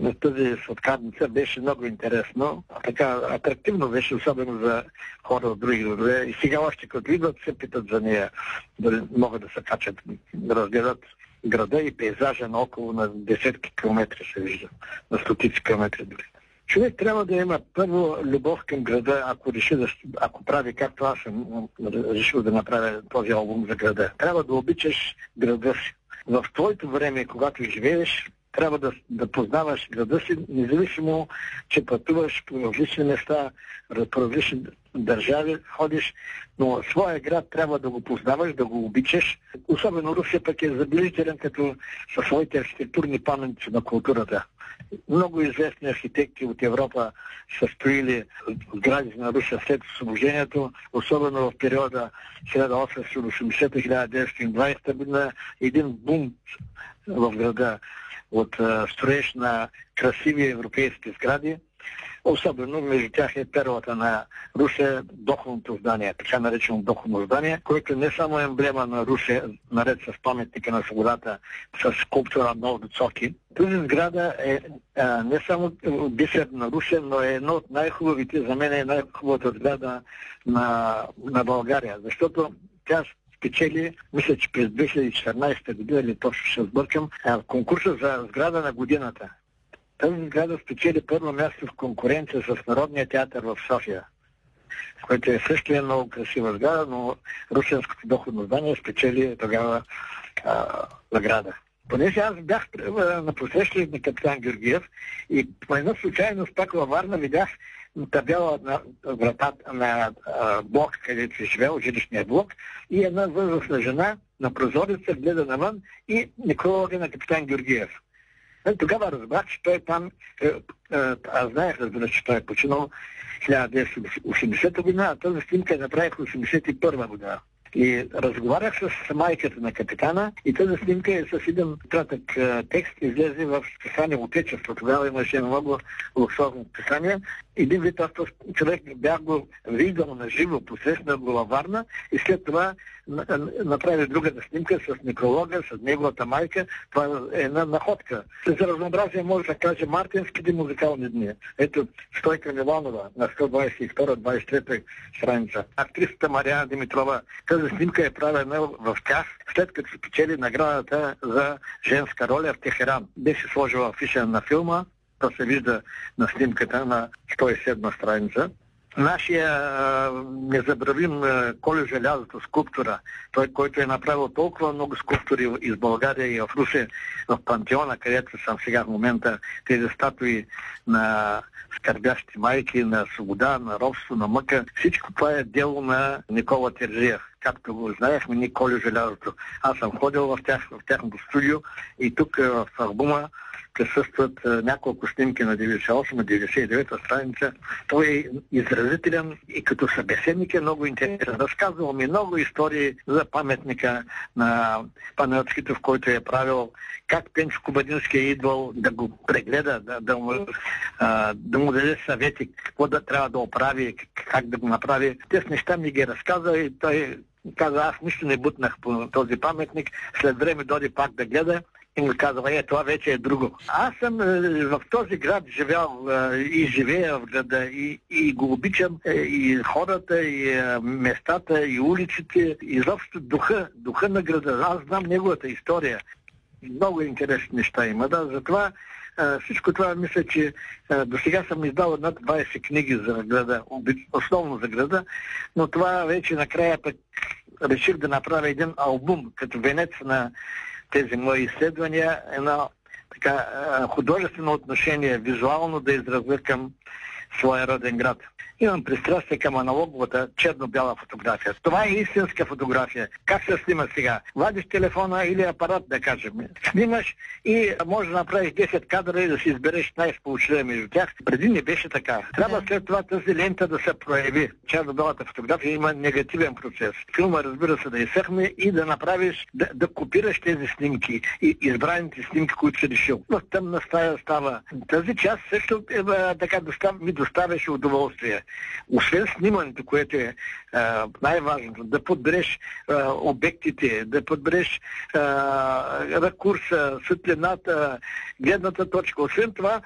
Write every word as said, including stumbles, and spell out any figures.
на тази сладкарница беше много интересно. Така атрактивно беше, особено за хора от други градове. И сега още като идват, се питат за нея, дали могат да се качат, да разгледат града и пейзажа наоколо на десетки километри се вижда, на стотици километри дори. Човек трябва да има първо любов към града, ако реши да, ако прави както аз съм решил да направя този албум за града. Трябва да обичаш града си. В твоето време, когато живееш, трябва да, да познаваш града си, независимо, че пътуваш по различни места, по различни държави, ходиш, но своя град трябва да го познаваш, да го обичаш. Особено Русе пък е заближителен като със своите архитектурни паметници на културата. Много известни архитекти от Европа са строили сгради на Русе след освобождението, особено в периода хиляда осемстотин и осемдесета до хиляда деветстотин и двадесета година, един бум в града от строеж на красиви европейски сгради. Особено между тях е перлата на Русе, духовното здание, така наречено духовно здание, което не само е емблема на Русе, наред с паметника на свободата, с скулптура Нов Цоки. Тази сграда е а, не само бисер на Русе, но е едно от най-хубавите, за мен е най-хубавата сграда на, на България, защото тя спечели, мисля, че през две хиляди и четиринадесета година, или точно ще сбъркам, конкурса за сграда на годината. Тази сграда спечели първо място в конкуренция с Народния театър в София, което е също е много красива сграда, но Русенското доходно здание спечели тогава а, награда. Понеже аз бях на посрещане на капитан Георгиев и по една случайност пак във Варна видях табела на вратата на а, блок, където се живеел, жилищния блок, и една възрастна жена на прозореца гледа навън и некролога на капитан Георгиев. Тогава разбрах, че той там, е, е, аз знаех, разбира, че той е починал хиляда деветстотин и осемдесета година, а тази снимка я направих в осемдесет и първа година. И разговарях с майката на капитана и тази снимка е с един кратък текст, излезе в списание Отечество. Тогава имаше много луксозно списание. Един вид аз този човек бях го виждал на живо, посрещнал го във Варна и след това направи друга снимка с некролога, с неговата майка. Това е една находка. За разнообразие може да каже мартинските музикални дни. Ето Стойка Милонова на сто двадесет и втора двадесет и трета страница. Актрисата Мариана Димитрова. Тази снимка е правена в тях, след като се печели наградата за женска роля в Техеран. Беше сложила афиша на филма, то се вижда на снимката на сто и седма страница. Нашия а, незабравим а, Колю Желязото, скулптора, той, който е направил толкова много скулптури из България и в Русе, в Пантеона, където съм сега в момента, тези статуи на скърбящи майки, на свобода, на робство, на мъка. Всичко това е дело на Никола Терзиев. Както го знаехме, ни Колю Желязото. Аз съм ходил в, тях, в тяхното студио и тук в албума присъстват няколко снимки на деветдесет и осма деветдесет и девета страница. Той е изразителен и като събеседник е много интересен. Разказвал ми много истории за паметника на Панайотските, в който е правил, как Пенчо Кобадински е идвал да го прегледа, да, да, му, а, да му даде съвети, какво да трябва да оправи, как да го направи. Тези неща ми ги разказа и той каза, аз нищо не бутнах по този паметник. След време дойде пак да гледа и му казва, е, това вече е друго. Аз съм е, в този град живял е, и живея в града и, и го обичам, е, и хората, и е, местата, и улиците, изобщо духа, духа на града. Аз знам неговата история. Много интересни неща има. Да, затова е, всичко това мисля, че е, до сега съм издал над двадесет книги за града, основно за града, но това вече накрая пък реших да направя един албум като венец на тези мои изследвания, едно така художествено отношение, визуално да изразя към своя роден град. Имам пристрастие към аналоговата черно-бяла фотография. Това е истинска фотография. Как се снима сега? Вадиш телефона или апарат, да кажем. Снимаш и може да направиш десет кадра и да си избереш най-сполучливия между тях. Преди не беше така. Трябва след това тази лента да се прояви. Черно-бялата фотография има негативен процес. Филма, разбира се, да изсъхне и да направиш, да, да копираш тези снимки и избраните снимки, които си решил. В тъмна стая става. Тази част също е, така достав, ми доставяше удоволствие. Освен снимането, което е а, най-важното, да подбереш а, обектите, да подбереш а, ракурса, светлината, гледната точка. Освен това,